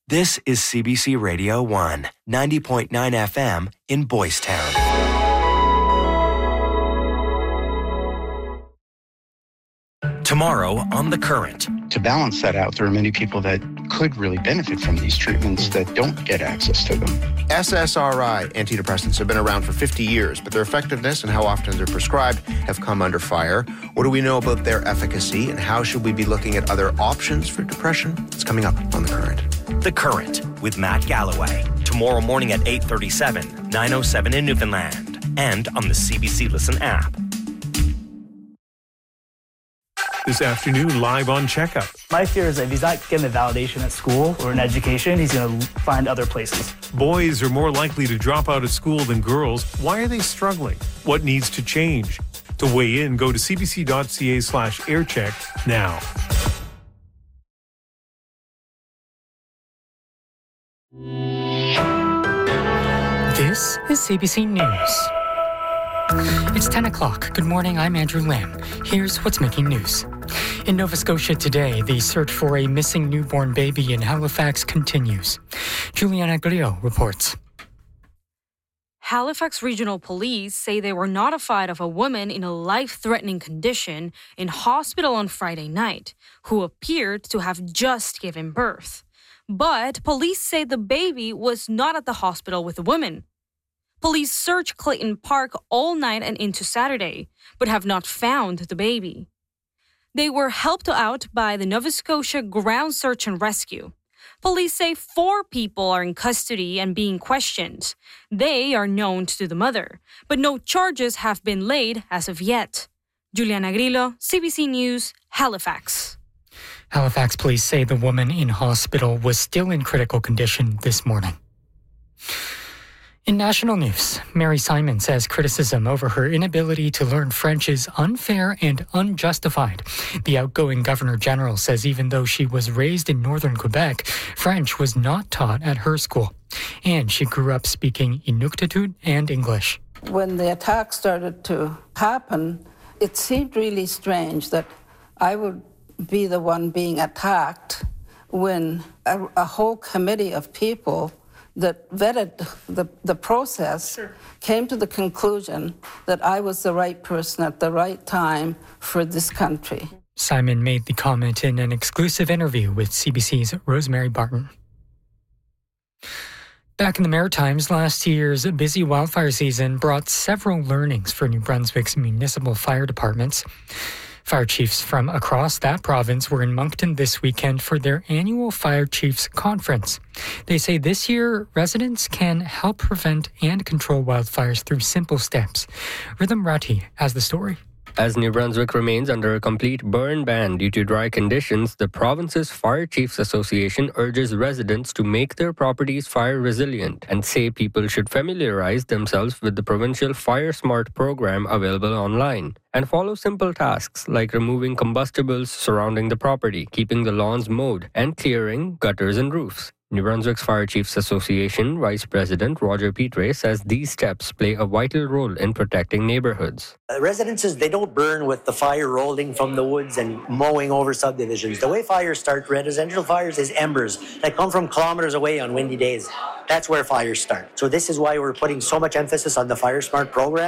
This is CBC Radio 1, 90.9 FM in Boys Town. Tomorrow on The Current. To balance that out, there are many people that could really benefit from these treatments that don't get access to them. SSRI antidepressants have been around for 50 years, but their effectiveness and how often they're prescribed have come under fire. What do we know about their efficacy, and how should we be looking at other options for depression? It's coming up on The Current. The Current with Matt Galloway. Tomorrow morning at 8:37, 9:07 in Newfoundland, and on the CBC Listen app. This afternoon, live on Checkup. My fear is that if he's not getting the validation at school or in education, he's going to find other places. Boys are more likely to drop out of school than girls. Why are they struggling? What needs to change? To weigh in, go to cbc.ca/aircheck now. This is CBC News. It's 10 o'clock. Good morning, I'm Andrew Lamb. Here's what's making news. In Nova Scotia today, the search for a missing newborn baby in Halifax continues. Juliana Grillo reports. Halifax Regional Police say they were notified of a woman in a life-threatening condition in hospital on Friday night who appeared to have just given birth. But police say the baby was not at the hospital with the woman. Police searched Clayton Park all night and into Saturday, but have not found the baby. They were helped out by the Nova Scotia Ground Search and Rescue. Police say 4 people are in custody and being questioned. They are known to the mother, but no charges have been laid as of yet. Juliana Grillo, CBC News, Halifax. Halifax police say the woman in hospital was still in critical condition this morning. In national news, Mary Simon says criticism over her inability to learn French is unfair and unjustified. The outgoing Governor-General says even though she was raised in northern Quebec, French was not taught at her school. And she grew up speaking Inuktitut and English. When the attack started to happen, it seemed really strange that I would be the one being attacked when a whole committee of people that vetted the process came to the conclusion that I was the right person at the right time for this country. Simon made the comment in an exclusive interview with CBC's Rosemary Barton. Back in the Maritimes, last year's busy wildfire season brought several learnings for New Brunswick's municipal fire departments. Fire chiefs from across that province were in Moncton this weekend for their annual Fire Chiefs Conference. They say this year, residents can help prevent and control wildfires through simple steps. Rhythm Ratti has the story. As New Brunswick remains under a complete burn ban due to dry conditions, the province's Fire Chiefs Association urges residents to make their properties fire resilient and say people should familiarize themselves with the provincial Fire Smart program available online and follow simple tasks like removing combustibles surrounding the property, keeping the lawns mowed, and clearing gutters and roofs. New Brunswick's Fire Chiefs Association Vice President Roger Petre says these steps play a vital role in protecting neighborhoods. Residences, they don't burn with the fire rolling from the woods and mowing over subdivisions. The way fires start, residential fires, is embers that come from kilometers away on windy days. That's where fires start. So this is why we're putting so much emphasis on the Fire Smart program.